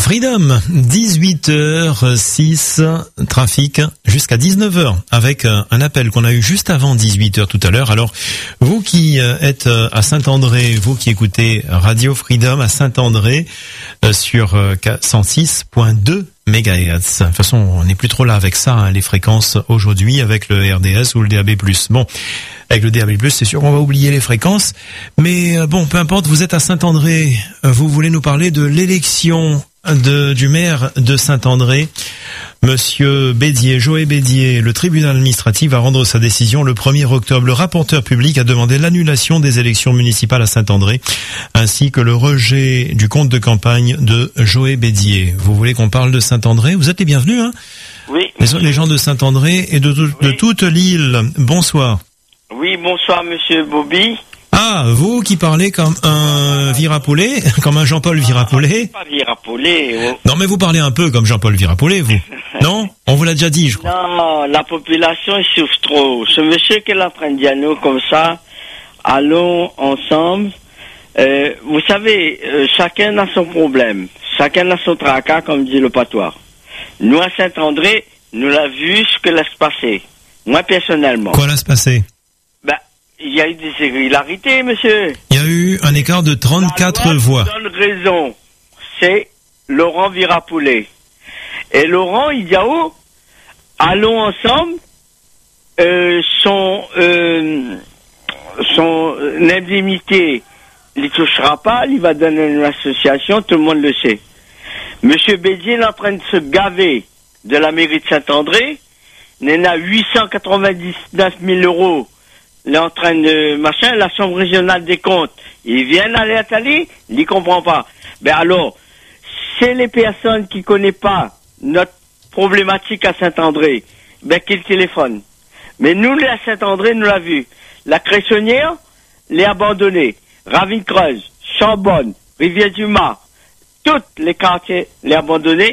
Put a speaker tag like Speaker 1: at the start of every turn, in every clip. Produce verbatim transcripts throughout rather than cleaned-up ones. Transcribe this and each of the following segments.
Speaker 1: Freedom, dix-huit heures six, trafic jusqu'à dix-neuf heures, avec un appel qu'on a eu juste avant dix-huit heures tout à l'heure. Alors, vous qui êtes à Saint-André, vous qui écoutez Radio Freedom à Saint-André, sur cent six point deux mégahertz. De toute façon, on n'est plus trop là avec ça, hein, les fréquences aujourd'hui, avec le R D S ou le D A B plus. Bon, avec le D A B plus, c'est sûr qu'on va oublier les fréquences. Mais bon, peu importe, vous êtes à Saint-André, vous voulez nous parler de l'élection de, du maire de Saint-André, Monsieur Bédier, Joé Bédier. Le tribunal administratif va rendre sa décision le premier octobre. Le rapporteur public a demandé l'annulation des élections municipales à Saint-André, ainsi que le rejet du compte de campagne de Joé Bédier. Vous voulez qu'on parle de Saint-André? Vous êtes les bienvenus, hein?
Speaker 2: Oui.
Speaker 1: Les, les gens de Saint-André et de, de, oui. de toute l'île. Bonsoir.
Speaker 2: Oui, bonsoir, Monsieur Bobby.
Speaker 1: Ah, vous qui parlez comme un Virapollet, comme un Jean-Paul Virapollet.
Speaker 2: Pas Virapollet. Oh.
Speaker 1: Non, mais vous parlez un peu comme Jean-Paul Virapollet, vous. Non? On vous l'a déjà dit, je crois.
Speaker 2: Non, la population souffre trop. Ce monsieur qui est en train de dire nous comme ça, allons ensemble. Euh, vous savez, euh, chacun a son problème. Chacun a son tracas, comme dit le patois. Nous, à Saint-André, nous l'avons vu ce que laisse passer. Moi, personnellement.
Speaker 1: Quoi laisse passer?
Speaker 2: Ben, il y a eu des irrégularités, monsieur.
Speaker 1: Il y a eu un écart de trente-quatre
Speaker 2: la loi
Speaker 1: voix.
Speaker 2: Donne raison. C'est Laurent Virapollet. Et Laurent, il dit à oh, allons ensemble. Euh, son euh, son euh, indemnité, il ne touchera pas. Il va donner une association. Tout le monde le sait. Monsieur Bédier est en train de se gaver de la mairie de Saint-André. Il en a huit cent quatre-vingt-dix-neuf mille euros. Il est en train de machin, la Chambre régionale des comptes. Ils viennent aller à Tali, ils n'y comprennent pas. Ben alors, c'est les personnes qui ne connaissent pas notre problématique à Saint-André, ben qu'ils téléphonent. Mais nous, les à Saint-André, nous l'avons vu. La Cressonnière, les abandonnés. Ravine-Creuse, Chambonne, Rivière-du-Mât, tous les quartiers, les abandonnés,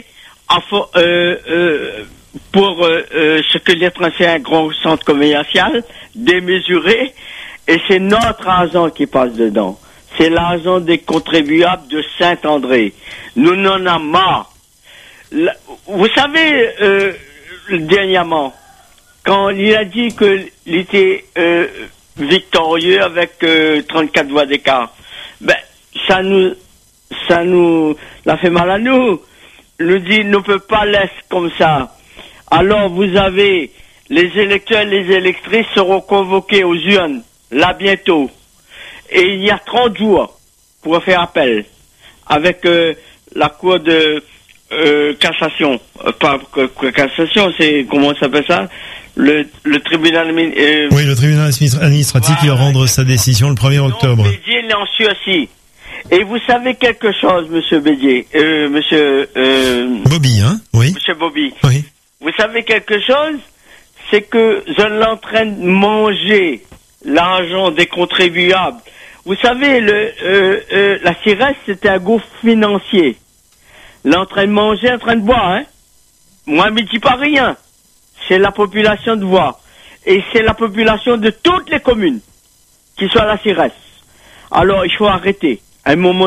Speaker 2: euh, euh, pour euh, euh, ce que l'être c'est un grand centre commercial, démesuré, et c'est notre argent qui passe dedans. C'est l'argent des contribuables de Saint-André. Nous n'en avons marre. La, vous savez, euh, dernièrement, quand il a dit qu'il était euh, victorieux avec euh, trente-quatre voix d'écart, ben, ça nous, ça nous, l'a fait mal à nous. Nous dit, ne peut pas laisser comme ça. Alors, vous avez les électeurs et les électrices seront convoqués aux urnes, là bientôt. Et il y a trente jours pour faire appel avec euh, la cour de euh, cassation. Euh, pas que, que cassation, c'est, comment ça s'appelle ça? Le, le tribunal... Euh,
Speaker 1: oui, le tribunal administratif voilà, qui va rendre sa décision le premier octobre.
Speaker 2: Bédier l'en aussi. Et vous savez quelque chose, monsieur Bédier, euh, monsieur... Euh,
Speaker 1: Bobby, hein? Oui.
Speaker 2: Monsieur Bobby.
Speaker 1: Oui.
Speaker 2: Vous savez quelque chose? C'est que je l'entraîne de manger l'argent des contribuables. Vous savez, le, euh, euh, la C R S, c'était un gouffre financier. L'entraîne de manger, en train de boire, hein? Moi, je ne dis pas rien. C'est la population de voir. Et c'est la population de toutes les communes qui sont à la C R S. Alors, il faut arrêter. À un moment